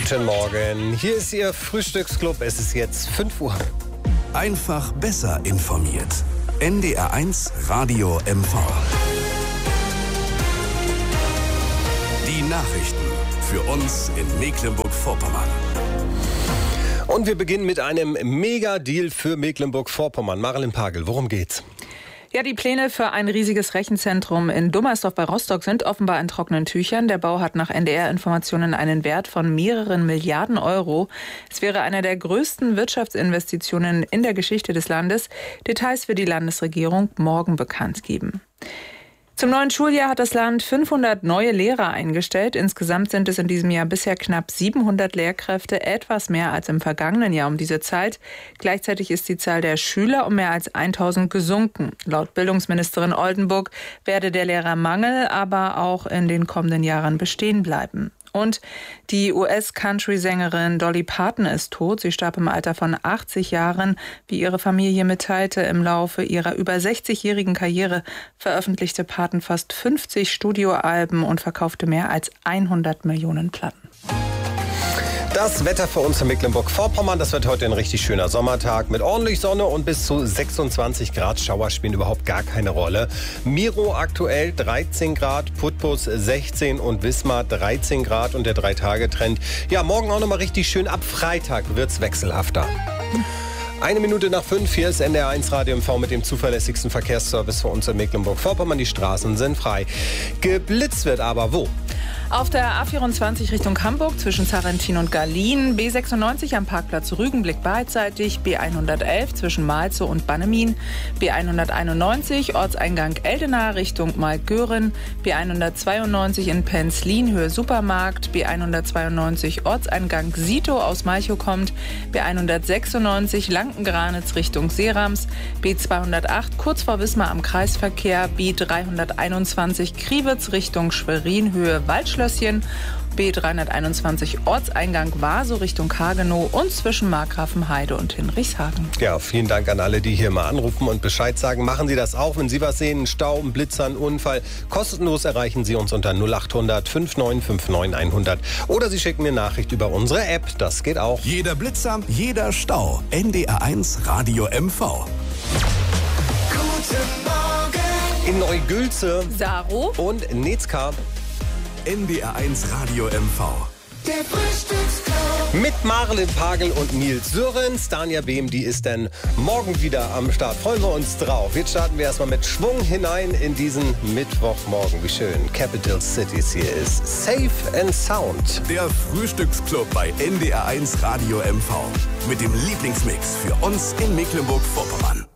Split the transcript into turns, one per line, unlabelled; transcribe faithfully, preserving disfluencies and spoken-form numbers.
Guten Morgen, hier ist Ihr Frühstücksclub, es ist jetzt fünf Uhr.
Einfach besser informiert. N D R eins Radio M V. Die Nachrichten für uns in Mecklenburg-Vorpommern.
Und wir beginnen mit einem Mega-Deal für Mecklenburg-Vorpommern. Marilyn Pagel, worum geht's?
Ja, die Pläne für ein riesiges Rechenzentrum in Dummersdorf bei Rostock sind offenbar in trockenen Tüchern. Der Bau hat nach N D R-Informationen einen Wert von mehreren Milliarden Euro. Es wäre eine der größten Wirtschaftsinvestitionen in der Geschichte des Landes. Details wird die Landesregierung morgen bekannt geben. Zum neuen Schuljahr hat das Land fünfhundert neue Lehrer eingestellt. Insgesamt sind es in diesem Jahr bisher knapp siebenhundert Lehrkräfte, etwas mehr als im vergangenen Jahr um diese Zeit. Gleichzeitig ist die Zahl der Schüler um mehr als tausend gesunken. Laut Bildungsministerin Oldenburg werde der Lehrermangel aber auch in den kommenden Jahren bestehen bleiben. Und die U S-Country-Sängerin Dolly Parton ist tot. Sie starb im Alter von achtzig Jahren. Wie ihre Familie mitteilte, im Laufe ihrer über sechzigjährigen Karriere veröffentlichte Parton fast fünfzig Studioalben und verkaufte mehr als hundert Millionen Platten.
Das Wetter für uns in Mecklenburg-Vorpommern, das wird heute ein richtig schöner Sommertag mit ordentlich Sonne und bis zu sechsundzwanzig Grad. Schauer spielen überhaupt gar keine Rolle. Miro aktuell dreizehn Grad, Putbus sechzehn und Wismar dreizehn Grad und der Drei-Tage-Trend. Ja, morgen auch nochmal richtig schön. Ab Freitag wird's wechselhafter. Eine Minute nach fünf, hier ist N D R eins Radio M V mit dem zuverlässigsten Verkehrsservice für uns in Mecklenburg-Vorpommern. Die Straßen sind frei. Geblitzt wird aber wo?
Auf der A vierundzwanzig Richtung Hamburg zwischen Sarrentin und Garlin, B sechsundneunzig am Parkplatz Rügenblick beidseitig, B hundertelf zwischen Malzow und Bannemin, B hunderteinundneunzig Ortseingang Eldena Richtung Malgören, B hundertzweiundneunzig in Penzlin Höhe Supermarkt, B hundertzweiundneunzig Ortseingang Sito aus Malchow kommt, B hundertsechsundneunzig Lankengranitz Richtung Serams, B zweihundertacht kurz vor Wismar am Kreisverkehr, B dreihunderteinundzwanzig Kriwitz Richtung Schwerin Höhe Waldschlösschen, B dreihunderteinundzwanzig Ortseingang Waso Richtung Hagenow und zwischen Markgrafenheide und Hinrichshagen.
Ja, vielen Dank an alle, die hier mal anrufen und Bescheid sagen. Machen Sie das auch, wenn Sie was sehen, einen Stau, einen Blitzer, einen Unfall. Kostenlos erreichen Sie uns unter null achthundert fünfundneunzig neunundfünfzig hundert oder Sie schicken eine Nachricht über unsere App. Das geht auch.
Jeder Blitzer, jeder Stau. N D R eins Radio M V.
Guten Morgen. In Neugülze.
Saro.
Und Netzka.
N D R eins Radio M V.
Der Frühstücksclub. Mit Marilyn Pagel und Nils Sörens. Dania Behm, die ist dann morgen wieder am Start. Freuen wir uns drauf. Jetzt starten wir erstmal mit Schwung hinein in diesen Mittwochmorgen. Wie schön. Capital Cities hier ist Safe and Sound.
Der Frühstücksclub bei N D R eins Radio M V. Mit dem Lieblingsmix für uns in Mecklenburg-Vorpommern.